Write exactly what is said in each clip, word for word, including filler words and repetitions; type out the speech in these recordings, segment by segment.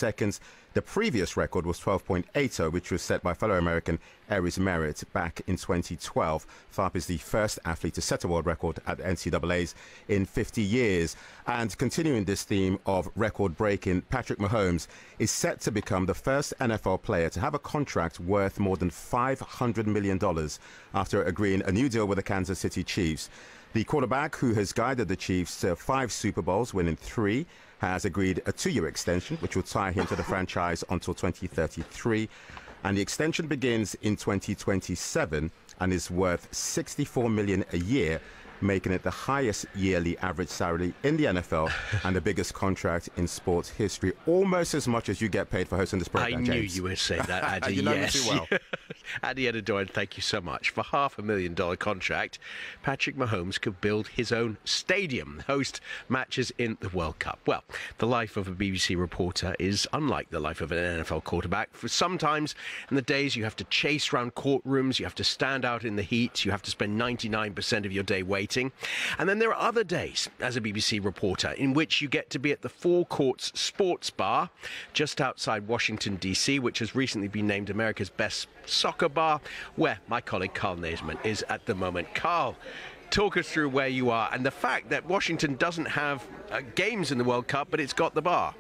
seconds. The previous record was twelve point eight oh, which was set by fellow American Aries Merritt back in twenty twelve. Tharp is the first athlete to set a world record at the N C double A's in fifty years. And continuing this theme of record breaking, Patrick Mahomes is set to become the first N F L player to have a contract worth more than five hundred million dollars after agreeing a new deal with the Kansas City Chiefs. The quarterback, who has guided the Chiefs to five Super Bowls, winning three, has agreed a two-year extension, which will tie him to the franchise until twenty thirty-three. And the extension begins in twenty twenty-seven and is worth sixty-four million dollars a year, making it the highest yearly average salary in the N F L and the biggest contract in sports history, almost as much as you get paid for hosting this program, I knew James. you would say that, Addy. You know yes. me too well. Addy Edidorian, thank you so much. For half a million dollar contract, Patrick Mahomes could build his own stadium, host matches in the World Cup. Well, the life of a B B C reporter is unlike the life of an N F L quarterback. For sometimes in the days you have to chase around courtrooms, you have to stand out in the heat, you have to spend ninety-nine percent of your day waiting. And then there are other days as a B B C reporter in which you get to be at the Four Courts Sports Bar just outside Washington, D C, which has recently been named America's best soccer bar, where my colleague Carl Naisman is at the moment. Carl, talk us through where you are and the fact that Washington doesn't have uh, games in the World Cup, but it's got the bar.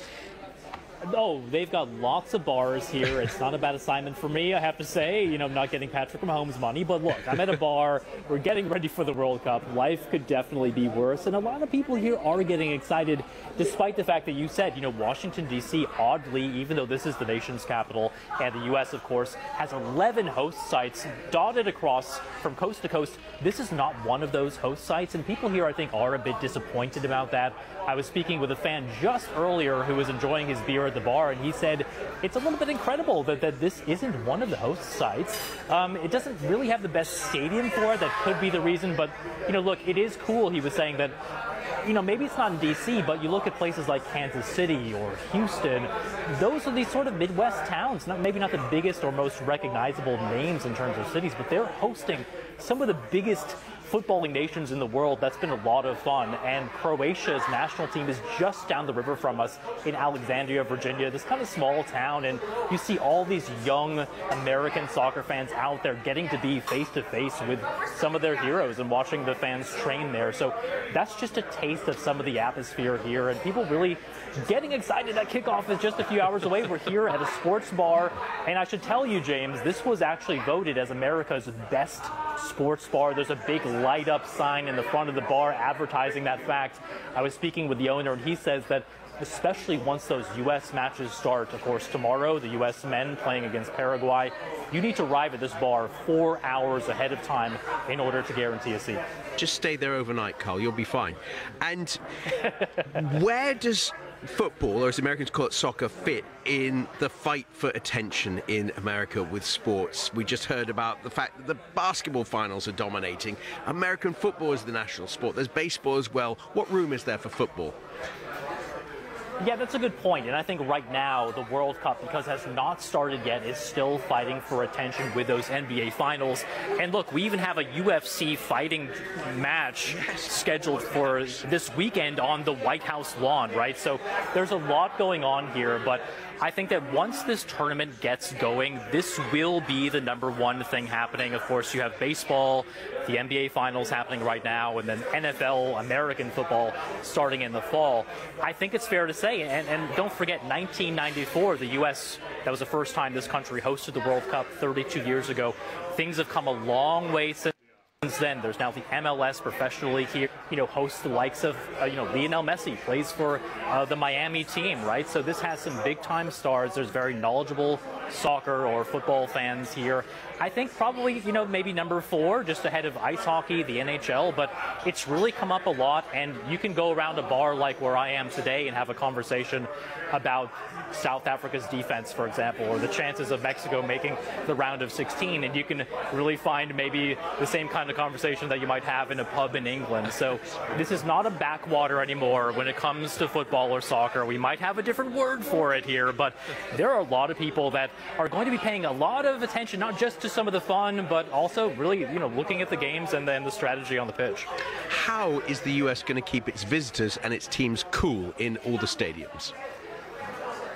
Oh, they've got lots of bars here. It's not a bad assignment for me, I have to say. You know, I'm not getting Patrick Mahomes money, but look, I'm at a bar. We're getting ready for the World Cup. Life could definitely be worse, and a lot of people here are getting excited, despite the fact that you said, you know, Washington, D C, oddly, even though this is the nation's capital, and the U S, of course, has eleven host sites dotted across from coast to coast. This is not one of those host sites, and people here, I think, are a bit disappointed about that. I was speaking with a fan just earlier who was enjoying his beer at the bar, and he said it's a little bit incredible that, that this isn't one of the host sites. Um, it doesn't really have the best stadium for it. That could be the reason, but, you know, look, it is cool. He was saying that, you know, maybe it's not in D C, but you look at places like Kansas City or Houston, those are these sort of Midwest towns, not maybe not the biggest or most recognizable names in terms of cities, but they're hosting some of the biggest footballing nations in the world. That's been a lot of fun. And Croatia's national team is just down the river from us in Alexandria, Virginia, this kind of small town. And you see all these young American soccer fans out there getting to be face to face with some of their heroes and watching the fans train there. So that's just a taste of some of the atmosphere here, and people really getting excited that kickoff is just a few hours away. We're here at a sports bar, and I should tell you, James, this was actually voted as America's best sports bar. There's a big light up sign in the front of the bar advertising that fact. I was speaking with the owner, and he says that especially once those U S matches start, of course, tomorrow, the U S men playing against Paraguay, you need to arrive at this bar four hours ahead of time in order to guarantee a seat. Just stay there overnight, Carl. You'll be fine. And where does football, or as Americans call it, soccer, fit in the fight for attention in America with sports? We just heard about the fact that the basketball finals are dominating. American football is the national sport. There's baseball as well. What room is there for football? Yeah, that's a good point. And I think right now the World Cup, because it has not started yet, is still fighting for attention with those N B A finals. And look, we even have a U F C fighting match scheduled for this weekend on the White House lawn, right? So there's a lot going on here, but I think that once this tournament gets going, this will be the number one thing happening. Of course, you have baseball, the N B A finals happening right now, and then N F L, American football, starting in the fall. I think it's fair to say, and, and don't forget, nineteen ninety-four, the U S, that was the first time this country hosted the World Cup thirty-two years ago. Things have come a long way since then. There's now the M L S professional league here, you know, hosts the likes of, uh, you know, Lionel Messi plays for uh, the Miami team, right? So this has some big time stars. There's very knowledgeable soccer or football fans here. I think probably, you know, maybe number four, just ahead of ice hockey, the N H L, but it's really come up a lot, and you can go around a bar like where I am today and have a conversation about South Africa's defense, for example, or the chances of Mexico making the round of sixteen, and you can really find maybe the same kind of conversation that you might have in a pub in England. So this is not a backwater anymore when it comes to football or soccer. We might have a different word for it here, but there are a lot of people that are going to be paying a lot of attention, not just to some of the fun, but also really, you know, looking at the games and then the strategy on the pitch. How is the U S going to keep its visitors and its teams cool in all the stadiums?